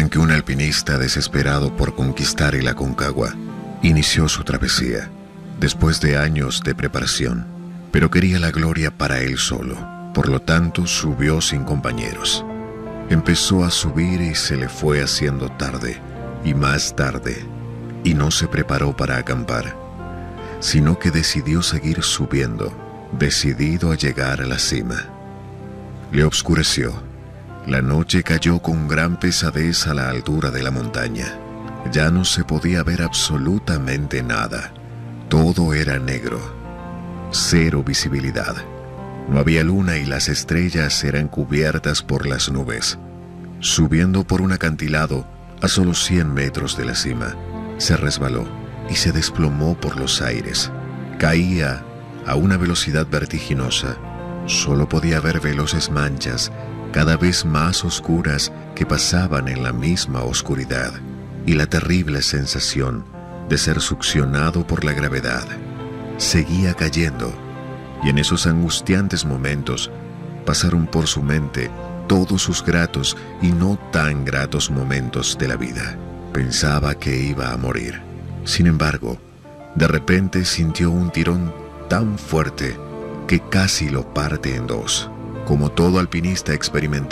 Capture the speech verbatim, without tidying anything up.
en que un alpinista desesperado por conquistar el Aconcagua inició su travesía, después de años de preparación, pero quería la gloria para él solo, por lo tanto subió sin compañeros. Empezó a subir y se le fue haciendo tarde, y más tarde, y no se preparó para acampar, sino que decidió seguir subiendo, decidido a llegar a la cima. Le obscureció. La noche cayó con gran pesadez a la altura de la montaña. Ya no se podía ver absolutamente nada. Todo era negro. Cero visibilidad. No había luna y las estrellas eran cubiertas por las nubes. Subiendo por un acantilado a solo cien metros de la cima, se resbaló y se desplomó por los aires. Caía a una velocidad vertiginosa. Solo podía ver veloces manchas, cada vez más oscuras, que pasaban en la misma oscuridad, y la terrible sensación de ser succionado por la gravedad. Seguía cayendo, y en esos angustiantes momentos pasaron por su mente todos sus gratos y no tan gratos momentos de la vida. Pensaba que iba a morir. Sin embargo, de repente sintió un tirón tan fuerte que casi lo parte en dos. Como todo alpinista experimentado,